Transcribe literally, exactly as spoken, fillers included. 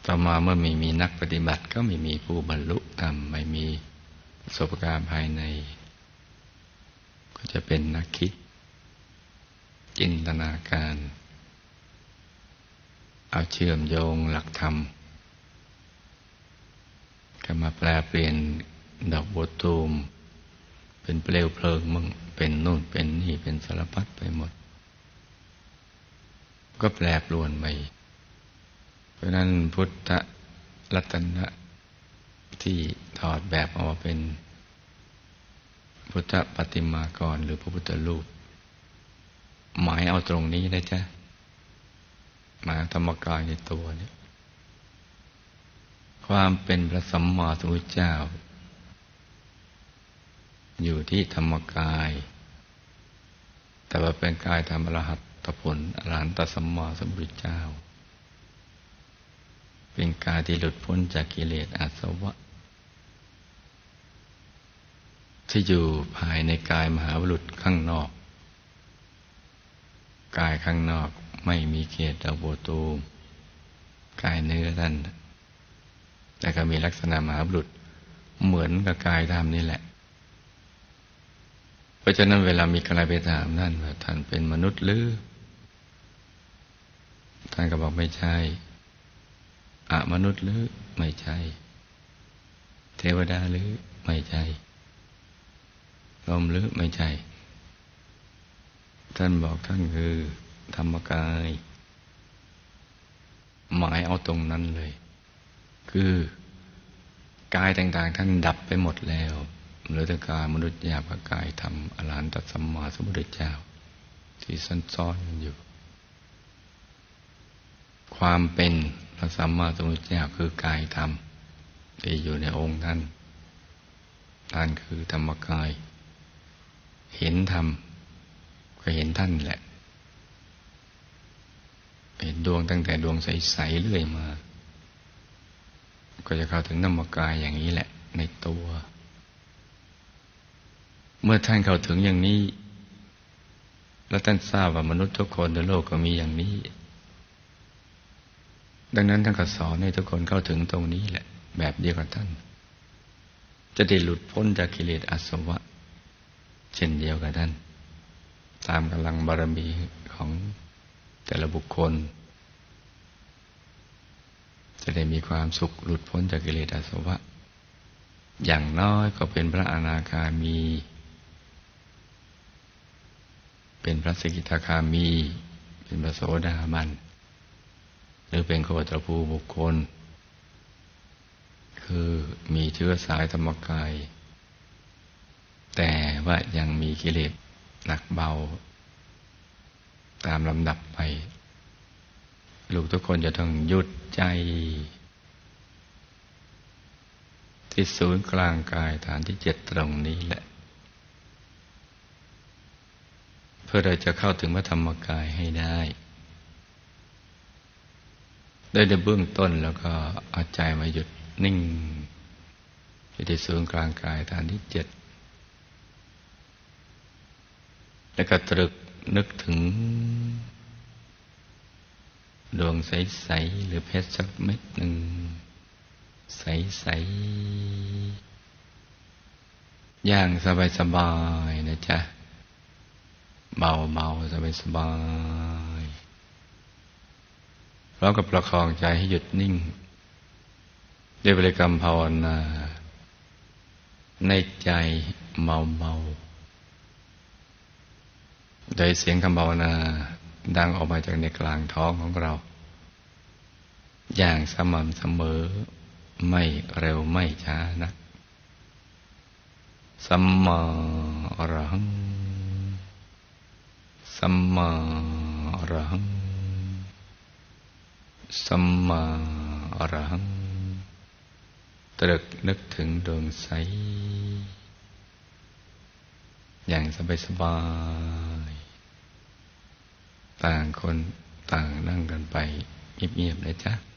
ต่อมาเมื่อไม่มีนักปฏิบัติก็ไม่มีผู้บรรลุธรรมไม่มีประสบการณ์ภายในก็จะเป็นนักคิดจินตนาการเอาเชื่อมโยงหลักธรรมก็มาแปลเปลี่ยนดอกบัวตูมเป็นเปลวเพลิงมั่งเป็นนู่นเป็นนี่เป็นสารพัดไปหมดก็แปรปรวนไปเพราะนั้นพุทธรัตนะที่ถอดแบบออกมาเป็นพุทธปฏิมากรหรือพระพุทธรูปหมายเอาตรงนี้นะจ๊ะหมายธรรมกายในตัวนี้ความเป็นพระสัมมาสัมพุทธเจ้าอยู่ที่ธรรมกายแต่ว่าเป็นกายธรรมอรหัตผลอรหันตสัมมาสัมพุทธเจ้าเป็นกายที่หลุดพ้นจากกิเลสอาสวะที่อยู่ภายในกายมหาบุรุษข้างนอกกายข้างนอกไม่มีเขตดอกบัวตูมกายเนื้อท่านแต่ก็มีลักษณะมหาบุรุษเหมือนกับกายธรรมนี่แหละเพราะฉะนั้นเวลามีใครไปถามท่านว่าท่านเป็นมนุษย์หรือท่านก็บอกไม่ใช่อะมนุษย์หรือไม่ใช่เทวดาหรือไม่ใช่ลมหรือไม่ใช่ท่านบอกท่านคือธรรมกายหมายเอาตรงนั้นเลยคือกายต่างๆท่านดับไปหมดแล้วเหลือแต่กายมนุษย์หยาบกับกายธรรมอรหันตสัมมาสัมพุทธเจ้าที่ซ่อนๆอยู่ความเป็นพระสัมมาสัมพุทธเจ้าคือกายธรรมที่อยู่ในองค์ท่านท่านคือธรรมกายเห็นธรรมก็เห็นท่านแหละเห็นดวงตั้งแต่ดวงใสๆเรื่อยมาก็จะเข้าถึงธรรมกายอย่างนี้แหละในตัวเมื่อท่านเข้าถึงอย่างนี้แล้วท่านทราบว่ามนุษย์ทุกคนในโลกก็มีอย่างนี้ดังนั้นท่านก็สอนให้ทุกคนเข้าถึงตรงนี้แหละแบบเดียวกับท่านจะได้หลุดพ้นจากกิเลสอาสวะเช่นเดียวกับท่านตามกำลังบารมีของแต่ละบุคคลจะได้มีความสุขหลุดพ้นจากกิเลสอาสวะอย่างน้อยก็เป็นพระอนาคามีเป็นพระสกิทาคามีเป็นพระโสดาบันหรือเป็นโคตรภูบุคคลคือมีเชื้อสายธรรมกายแต่ว่ายังมีกิเลสหนักเบาตามลำดับไปลูกทุกคนจะต้องหยุดใจที่ศูนย์กลางกายฐานที่เจ็ดตรงนี้แหละเพื่อเราจะเข้าถึงพระธรรมกายให้ได้ได้ในเบื้องต้นแล้วก็เอาใจมาหยุดนิ่งอยู่ที่ศูนย์กลางกายฐานที่เจ็ดแล้วก็ตรึกนึกถึงดวงใสๆหรือเพชรสักเม็ดหนึ่งใสๆอย่างสบายๆนะจ๊ะเบาๆสบายๆแล้วก็ประคองใจให้หยุดนิ่งด้วยบริกรรมภาวนาในใจเบาๆโดยเสียงคำภาวนาดังออกมาจากในกลางท้องของเราอย่างสม่ำเสมอไม่เร็วไม่ช้านักสัมมาอรหังสัมมาอรหังสัมมาอรหังตรึกนึกถึงดวงใสอย่างสบายๆต่างคนต่างนั่งกันไปเงียบๆเลยจ้ะ